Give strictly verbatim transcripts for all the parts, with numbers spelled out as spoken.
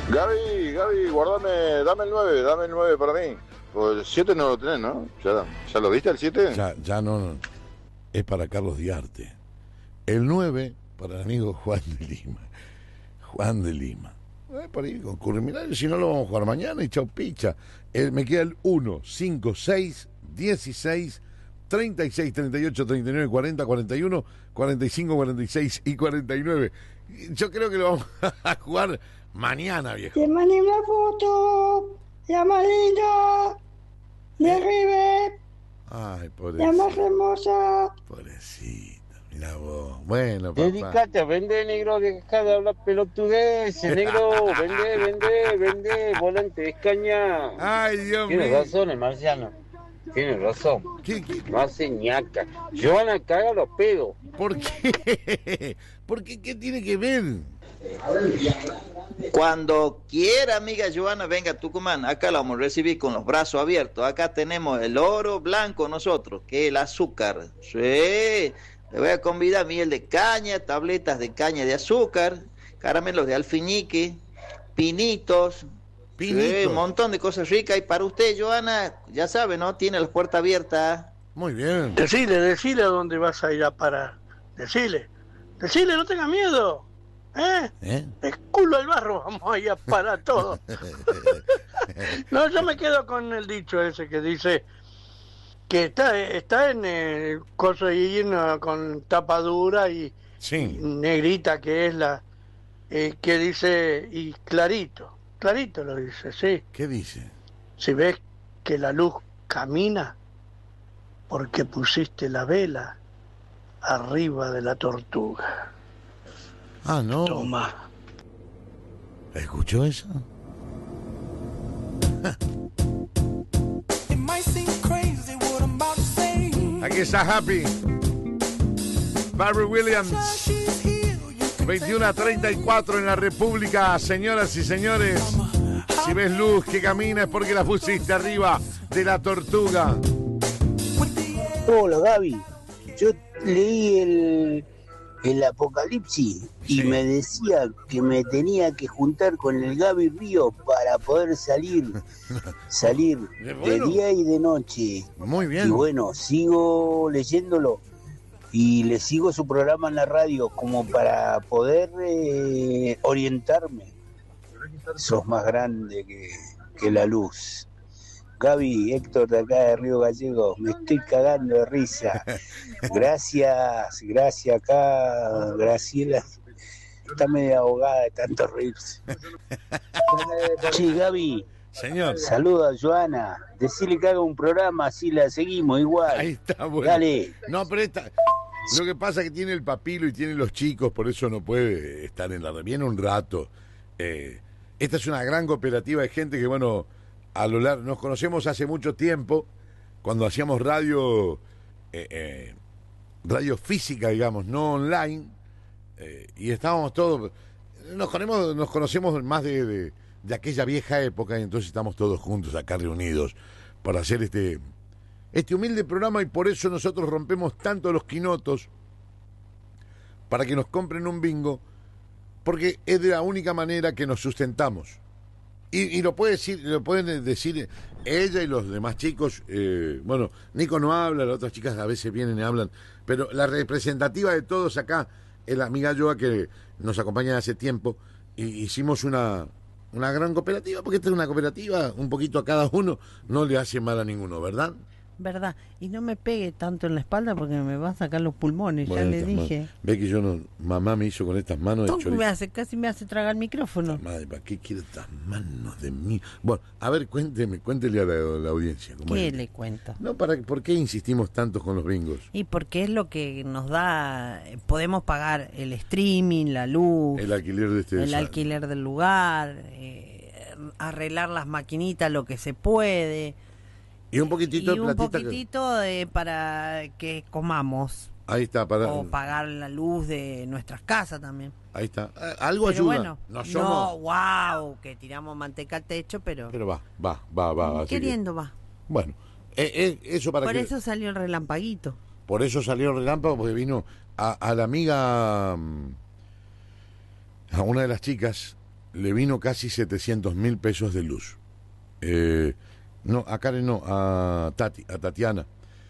Gaby, Gaby, guardame, dame el nueve, dame el nueve para mí. Pues el siete no lo tenés, ¿no? ¿Ya, ya lo viste el siete? Ya, ya no, no. Es para Carlos Diarte. El nueve para el amigo Juan de Lima. Juan de Lima. Eh, por ahí concurre. Mirá, si no lo vamos a jugar mañana y chau picha. Eh, me queda el uno, cinco, seis, dieciséis, treinta y seis, treinta y ocho, treinta y nueve, cuarenta, cuarenta y uno, cuarenta y cinco, cuarenta y seis y cuarenta y nueve. Yo creo que lo vamos a jugar mañana, viejo. Te mandé una foto, la más linda, de River, Ay, la más pobrecito. hermosa. Pobrecito. Mirá vos. Bueno, papá. Dedicate a vender, negro, deja de hablar pelotudeces, negro, vende, vende, vende, volante de escaña. Ay, Dios Tienes mío. razón, el marciano. Tienes razón. ¿Qué, qué? No hace ñaca. Joana caga los pedos. ¿Por qué? ¿Por qué? ¿Qué tiene que ver? Cuando quiera, amiga Joana, venga a Tucumán. Acá la vamos a recibir con los brazos abiertos. Acá tenemos el oro blanco nosotros, que es el azúcar. Sí. Le voy a convidar miel de caña, tabletas de caña de azúcar, caramelos de alfiñique, pinitos. Pinitos. Sí, un montón de cosas ricas. Y para usted, Joana, ya sabe, ¿no? Tiene la puerta abierta. Muy bien. Decile, decile a dónde vas a ir a parar. Decile. Decile, no tengas miedo. ¿Eh? ¿Eh? El culo al barro, vamos a ir a parar todo. No, yo me quedo con el dicho ese que dice que está, está en el coso ahí no, con tapa dura y Sí. negrita que es la eh, que dice y clarito, clarito lo dice, sí. ¿Qué dice? Si ves que la luz camina porque pusiste la vela arriba de la tortuga. Ah, no. Toma. ¿Escuchó eso? Aquí está Happy. Barry Williams. veintiuno a treinta y cuatro en la República, señoras y señores. Si ves luz que camina es porque la pusiste arriba de la tortuga. Hola Gaby, yo leí el, el Apocalipsis y Sí. me decía que me tenía que juntar con el Gaby Río para poder salir, salir Qué de bueno. día y de noche. Muy Y bien. bueno, sigo leyéndolo y le sigo su programa en la radio como para poder eh, orientarme. Sos más grande que, que la luz. Gaby, Héctor de acá de Río Gallegos, me estoy cagando de risa. Gracias, gracias acá, Graciela. Está medio ahogada de tantos reírse. Che, Gaby, Señor. saluda a Joana. Decirle que haga un programa, así la seguimos igual. Ahí está, bueno. Dale. No, pero esta... Lo que pasa es que tiene el papilo y tiene los chicos, por eso no puede estar en la... Viene un rato. Eh, esta es una gran cooperativa de gente que, bueno, a lo largo... Nos conocemos hace mucho tiempo, cuando hacíamos radio... Eh, eh, radio física, digamos, no online. Eh, y estábamos todos... Nos conocemos, nos conocemos más de, de, de aquella vieja época y entonces estamos todos juntos acá reunidos para hacer este... este humilde programa, y por eso nosotros rompemos tanto los quinotos para que nos compren un bingo, porque es de la única manera que nos sustentamos. Y, y lo puede decir, lo pueden decir ella y los demás chicos. Eh, bueno, Nico no habla, las otras chicas a veces vienen y hablan, pero la representativa de todos acá es la amiga Joa, que nos acompaña hace tiempo, y hicimos una una gran cooperativa, porque esta es una cooperativa, un poquito a cada uno, no le hace mal a ninguno, ¿verdad? ¿Verdad? Y no me pegue tanto en la espalda porque me va a sacar los pulmones, Bueno, ya le estas dije. manos. Ve que yo no, mamá me hizo con estas manos de Tú chorizo. me hace, casi me hace tragar el micrófono. Madre, ¿para qué quiere estas manos de mí? Bueno, a ver, cuénteme, cuéntele a la, a la audiencia. ¿Cómo ¿Qué es? le cuento? No, para, ¿por qué insistimos tanto con los bingos? Y porque es lo que nos da, podemos pagar el streaming, la luz, El alquiler de este el sal- alquiler del lugar, eh, arreglar las maquinitas lo que se puede. Y un poquitito y de un platita. que- poquitito de, para que comamos. Ahí está, para. O pagar la luz de nuestras casas también. Ahí está. Eh, Algo Pero ayuda. bueno, no somos. no, wow, que tiramos manteca al techo, pero, Pero va, va, va, va. así que- queriendo va. bueno, eh, eh, eso para Por que. eso salió el relampaguito. Por eso salió el relámpago, porque vino a, a la amiga, mm, a una de las chicas, le vino casi setecientos mil pesos de luz. Eh, no, a Karen no, a Tati, a Tatiana.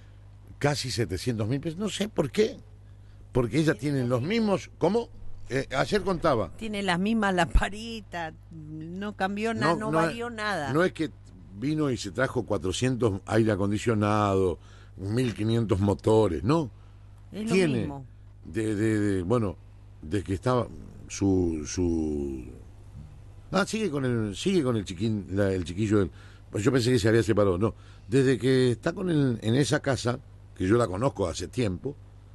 Casi setecientos mil pesos. No sé por qué. Porque ella tiene los mismos. ¿Cómo? Eh, ayer contaba. Tiene las mismas lamparitas. No cambió nada, no, no, no varió nada. No es que vino y se trajo cuatrocientos aire acondicionado, mil quinientos motores, no. Es tiene lo mismo. De, de, de, bueno, de que estaba su. su Ah, sigue con el sigue con el chiquín, la, el chiquillo. Del, pues yo pensé que se había separado. No, desde que está con el, en esa casa, que yo la conozco hace tiempo,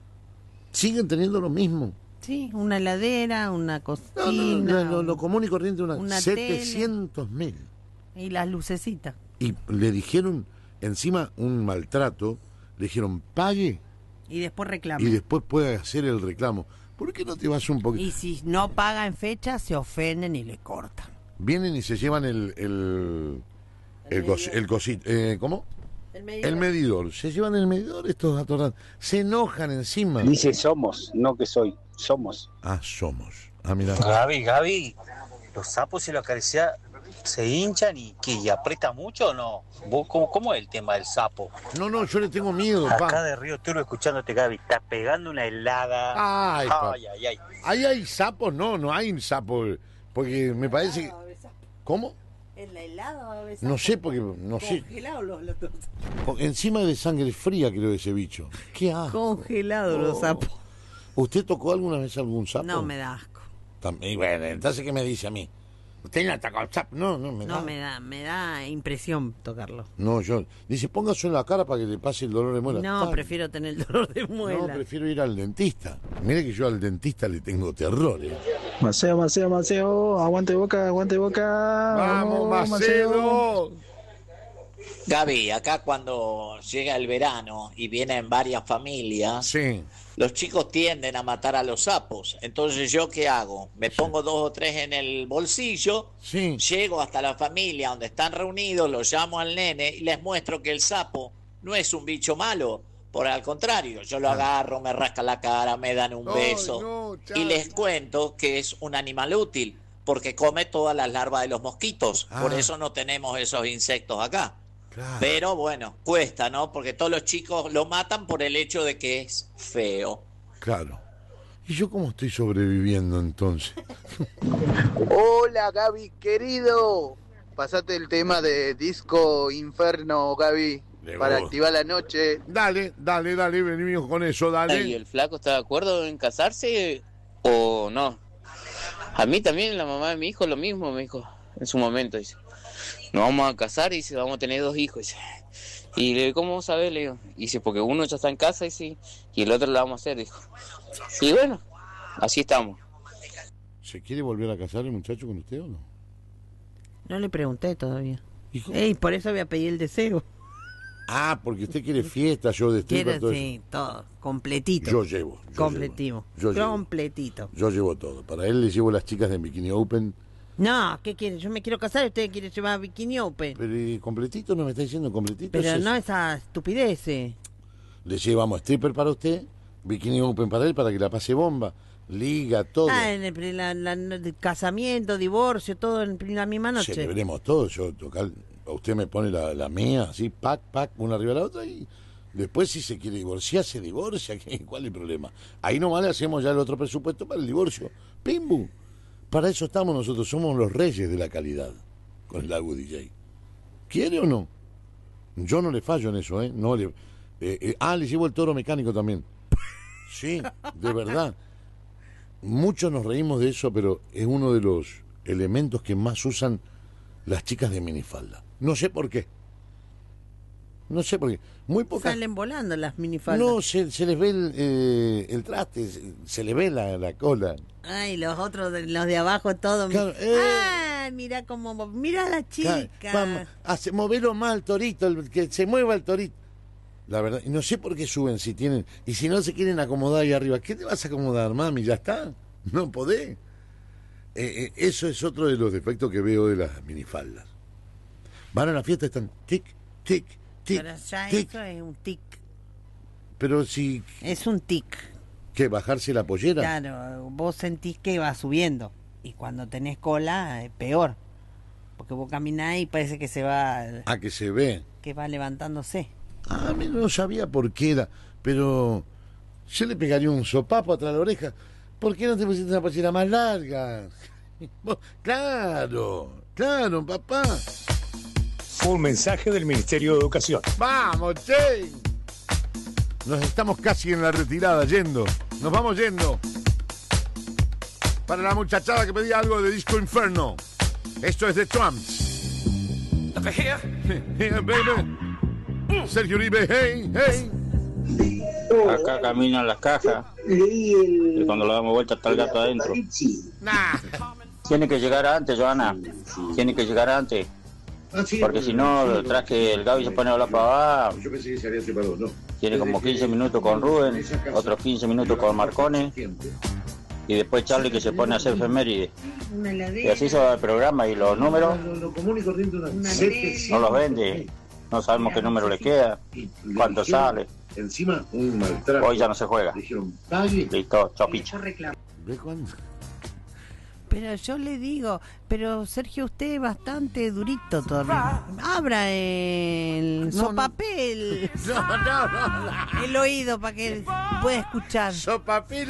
siguen teniendo lo mismo. Sí, una heladera, una cocina. No, no, no, lo, lo común y corriente, una, una setecientos mil. Y las lucecitas. Y le dijeron, encima un maltrato, le dijeron, pague. Y después reclama. Y después puede hacer el reclamo. ¿Por qué no te vas un poquito? Y si no paga en fecha, se ofenden y le cortan. Vienen y se llevan el el el, el, cos, el cosito, eh, ¿cómo? El medidor. El medidor. Se llevan el medidor estos atorrados. Se enojan encima. Dice somos, no que soy. Somos. Ah, somos. Ah, mira. Gaby, Gaby, los sapos si lo acaricias se hinchan y que y aprieta mucho o no. ¿Vos, cómo, ¿Cómo es el tema del sapo? No, no, yo le tengo miedo, Acá pa. de Río Turbo escuchándote, Gaby, está pegando una helada. Ay, pa. ay, ay, ay. Ahí hay sapos, no, no hay sapos. Porque me parece que... ¿Cómo? ¿En la helada? No sé, porque no sé. Congelados los, los, los... Encima de sangre fría, creo, ese bicho. ¿Qué asco? Congelados oh. los sapos. ¿Usted tocó alguna vez algún sapo? No, me da asco. También, bueno, entonces, ¿qué me dice a mí? ¿Usted no atacó al sapo? No, no me da. No, me da, me da impresión tocarlo. No, yo... Dice, póngase en la cara para que le pase el dolor de muela. No, Tan... prefiero tener el dolor de muela. No, prefiero ir al dentista. Mire que yo al dentista le tengo terror, ¿eh? Maceo, Maceo, Maceo, aguante Boca, aguante Boca. ¡Vamos, Vamos Maceo! Gaby, acá cuando llega el verano y vienen varias familias, sí. los chicos tienden a matar a los sapos. Entonces, ¿yo qué hago? Me sí. pongo dos o tres en el bolsillo, sí. llego hasta la familia donde están reunidos, los llamo al nene y les muestro que el sapo no es un bicho malo. Por al contrario, yo lo agarro, me rasca la cara, me dan un beso oh, no, y les cuento que es un animal útil porque come todas las larvas de los mosquitos. Ah. Por eso no tenemos esos insectos acá. Claro. Pero bueno, cuesta, ¿no? Porque todos los chicos lo matan por el hecho de que es feo. Claro. ¿Y yo cómo estoy sobreviviendo entonces? Hola, Gaby, querido. Pasate el tema de Disco Inferno, Gaby, de para vos. activar la noche. Dale, dale, dale, venimos con eso, dale. ¿Y el flaco está de acuerdo en casarse o no? A mí también, la mamá de mi hijo, lo mismo me dijo en su momento, dice. Nos vamos a casar y dice, vamos a tener dos hijos. Dice. Y le digo, ¿cómo vos sabés? Le digo, y dice, porque uno ya está en casa dice, y el otro lo vamos a hacer, dijo. Y bueno, así estamos. ¿Se quiere volver a casar el muchacho con usted o no? No le pregunté todavía. Ey, por eso voy a pedir el deseo. Ah, porque usted quiere fiesta, yo de Quiere, todo sí, eso. todo, completito. Yo llevo. Yo Completimo. Llevo, yo Completito. Llevo. Yo llevo todo. Para él le llevo las chicas de Bikini Open. No, ¿qué quiere? Yo me quiero casar y usted quiere llevar a Bikini Open. Pero ¿y completito no me está diciendo completito? Pero es no eso? esa estupidez. Eh. Le llevamos stripper para usted, Bikini Open para él, para que la pase bomba, liga, todo. Ah, en el, la, la, el casamiento, divorcio, todo en la misma noche. Celebremos todo. Yo tocar, usted me pone la, la mía, así, pac, pac, una arriba de la otra y después si se quiere divorciar, se divorcia. ¿Cuál es el problema? Ahí nomás le hacemos ya el otro presupuesto para el divorcio. ¡Pimbu! Para eso estamos nosotros, somos los reyes de la calidad con el Lago D J. ¿Quiere o no? Yo no le fallo en eso, ¿eh? No le, eh, eh ah, le llevo el toro mecánico también. Sí, de verdad. Muchos nos reímos de eso, pero es uno de los elementos que más usan las chicas de minifalda. No sé por qué. No sé por qué. Muy pocas... Salen volando las minifaldas. No, se, se les ve el, eh, el traste, se, se les ve la, la cola. Ay, los otros, de, los de abajo, todo. Claro, eh... Ah, mira cómo, mira a la chica. Claro, vamos, hace, movelo más al torito, el, que se mueva el torito. La verdad, y no sé por qué suben si tienen, y si no se quieren acomodar ahí arriba, ¿qué te vas a acomodar, mami? Ya está, no podés. Eh, eh, eso es otro de los defectos que veo de las minifaldas. Van a la fiesta, están tic, tic, tic, Pero ya tic. Eso es un tic. Pero si... Es un tic. ¿Qué, bajarse la pollera? Claro, vos sentís que va subiendo. Y cuando tenés cola, es peor. Porque vos caminás y parece que se va... Ah, que se ve. Que va levantándose. Ah, mira, no sabía por qué era, pero yo le pegaría un sopapo atrás de la oreja. ¿Por qué no te pusiste una pollera más larga? Claro, claro, papá. Fue un mensaje del Ministerio de Educación. ¡Vamos, che! Nos estamos casi en la retirada, yendo. Nos vamos yendo. Para la muchachada que pedía algo de Disco Inferno. Esto es de Trumps. Yeah, baby. Sergio Uribe, hey, hey. Acá caminan las cajas y cuando lo damos vuelta está el gato adentro. Nah. Tiene que llegar antes, Joana. Tiene que llegar antes. Porque si no, tras que el Gaby se pone a hablar para abajo. Tiene como quince minutos con Rubén, otros quince minutos con Marcone. Y después Charlie que se pone a hacer efeméride. Y así se va el programa y los números no los vende. No sabemos qué número le queda, cuánto sale. Encima un maltrato. Hoy ya no se juega. Listo, chopicho. ¿De cuándo? Pero yo le digo, pero Sergio, usted es bastante durito todavía. Abra el No, sopapel. No, no, no. El oído para que pueda escuchar. Sopapel.